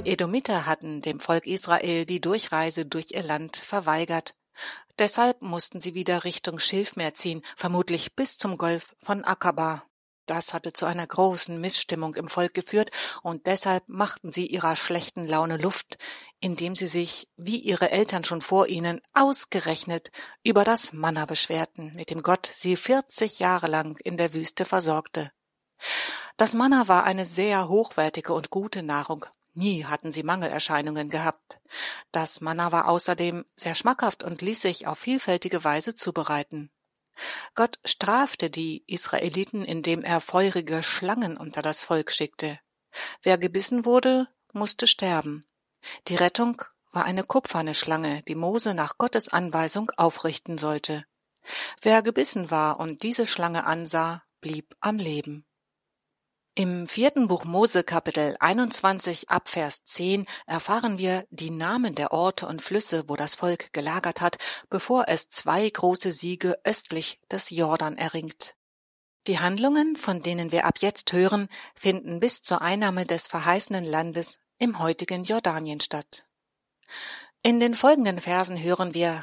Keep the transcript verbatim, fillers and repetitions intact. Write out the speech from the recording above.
Die Edomiter hatten dem Volk Israel die Durchreise durch ihr Land verweigert. Deshalb mussten sie wieder Richtung Schilfmeer ziehen, vermutlich bis zum Golf von Akaba. Das hatte zu einer großen Missstimmung im Volk geführt, und deshalb machten sie ihrer schlechten Laune Luft, indem sie sich, wie ihre Eltern schon vor ihnen, ausgerechnet über das Manna beschwerten, mit dem Gott sie vierzig Jahre lang in der Wüste versorgte. Das Manna war eine sehr hochwertige und gute Nahrung. Nie hatten sie Mangelerscheinungen gehabt. Das Manna war außerdem sehr schmackhaft und ließ sich auf vielfältige Weise zubereiten. Gott strafte die Israeliten, indem er feurige Schlangen unter das Volk schickte. Wer gebissen wurde, musste sterben. Die Rettung war eine kupferne Schlange, die Mose nach Gottes Anweisung aufrichten sollte. Wer gebissen war und diese Schlange ansah, blieb am Leben. Im vierten Buch Mose, Kapitel einundzwanzig, ab Vers zehn, erfahren wir die Namen der Orte und Flüsse, wo das Volk gelagert hat, bevor es zwei große Siege östlich des Jordan erringt. Die Handlungen, von denen wir ab jetzt hören, finden bis zur Einnahme des verheißenen Landes im heutigen Jordanien statt. In den folgenden Versen hören wir,